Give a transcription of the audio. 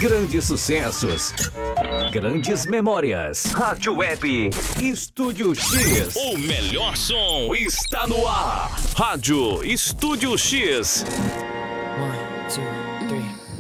Grandes sucessos. Grandes memórias. Rádio Web. Estúdio X. O melhor som está no ar. Rádio Estúdio X. 1, 2